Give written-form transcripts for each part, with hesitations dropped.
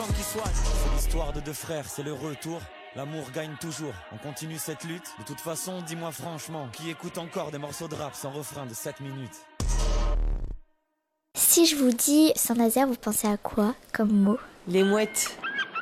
qui soigne. C'est l'histoire de deux frères, c'est le retour. L'amour gagne toujours, on continue cette lutte. De toute façon, dis-moi franchement, qui écoute encore des morceaux de rap sans refrain de 7 minutes? Si je vous dis Saint-Nazaire, vous pensez à quoi comme mot? Les mouettes.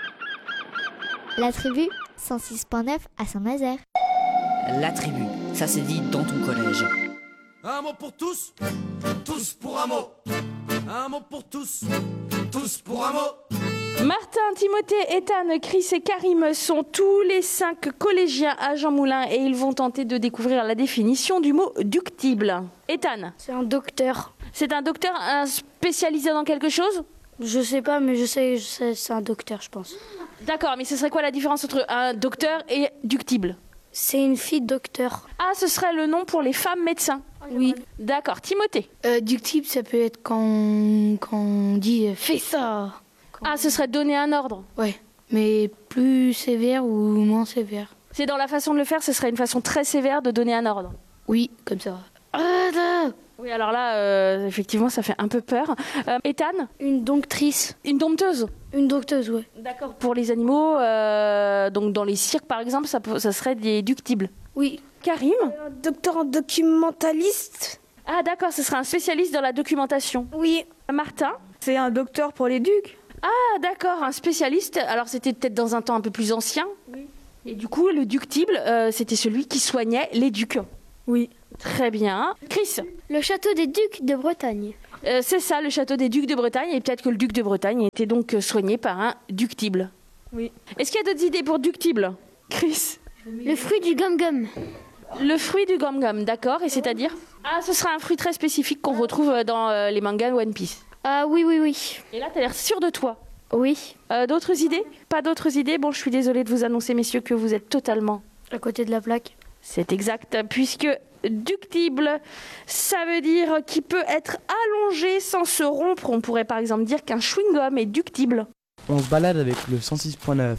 La tribu, 106.9 à Saint-Nazaire. La tribu, ça se dit dans ton collège. Un mot pour tous, tous pour un mot. Un mot pour tous, tous pour un mot. Martin, Timothée, Ethan, Chris et Karim sont tous les 5 collégiens à Jean Moulin et ils vont tenter de découvrir la définition du mot ductible. Ethan. C'est un docteur. C'est un docteur spécialisé dans quelque chose? Je sais pas, mais je sais, c'est un docteur, je pense. D'accord, mais ce serait quoi la différence entre un docteur et ductible? C'est une fille docteur. Ah, ce serait le nom pour les femmes médecins. Oui. D'accord, Timothée. Ductible, ça peut être quand on dit fais ça. Ah, ce serait donner un ordre. Ouais, mais plus sévère ou moins sévère. C'est dans la façon de le faire, ce serait une façon très sévère de donner un ordre. Oui, comme ça. Oui, alors là, effectivement, ça fait un peu peur. Ethan? Une domptrice. Une dompteuse? Une dompteuse, ouais. D'accord. Pour les animaux, donc dans les cirques, par exemple, ça serait des ductibles. Oui. Karim? Un docteur documentaliste. Ah, d'accord, ce serait un spécialiste dans la documentation. Oui. Martin? C'est un docteur pour les ducs. Ah, d'accord, un spécialiste. Alors, c'était peut-être dans un temps un peu plus ancien. Oui. Et du coup, le ductible, c'était celui qui soignait les ducs. Oui. Très bien. Chris? Le château des ducs de Bretagne. C'est ça, le château des ducs de Bretagne. Et peut-être que le duc de Bretagne était donc soigné par un ductible. Oui. Est-ce qu'il y a d'autres idées pour ductible? Chris? Le fruit du gum-gum. Le fruit du gum-gum, d'accord. Et c'est-à-dire? Ah, ce sera un fruit très spécifique qu'on retrouve dans les mangas One Piece. Ah oui, oui, oui. Et là, t'as l'air sûr de toi. Oui. D'autres idées? Pas d'autres idées? Bon, je suis désolée de vous annoncer, messieurs, que vous êtes totalement... À côté de la plaque. C'est exact, puisque ductible, ça veut dire qu'il peut être allongé sans se rompre. On pourrait par exemple dire qu'un chewing-gum est ductible. On se balade avec le 106.9.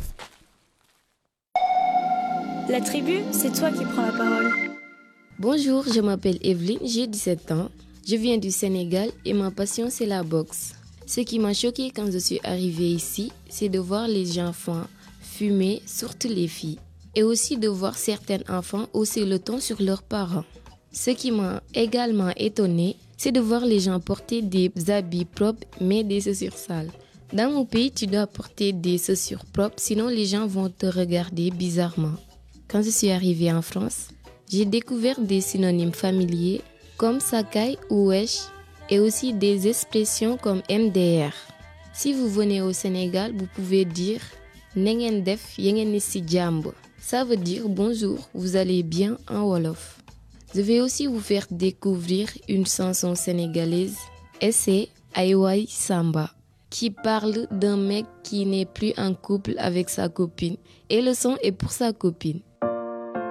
La tribu, c'est toi qui prends la parole. Bonjour, je m'appelle Evelyne, j'ai 17 ans. Je viens du Sénégal et ma passion c'est la boxe. Ce qui m'a choquée quand je suis arrivée ici, c'est de voir les enfants fumer, surtout les filles. Et aussi de voir certains enfants hausser le ton sur leurs parents. Ce qui m'a également étonnée, c'est de voir les gens porter des habits propres mais des chaussures sales. Dans mon pays, tu dois porter des chaussures propres, sinon les gens vont te regarder bizarrement. Quand je suis arrivée en France, j'ai découvert des synonymes familiers comme Sakai ou Wesh et aussi des expressions comme MDR. Si vous venez au Sénégal, vous pouvez dire Nengen def yengen ni si jambo. Ça veut dire bonjour, vous allez bien en Wolof. Je vais aussi vous faire découvrir une chanson sénégalaise, et c'est Aïwai Samba, qui parle d'un mec qui n'est plus en couple avec sa copine. Et le son est pour sa copine.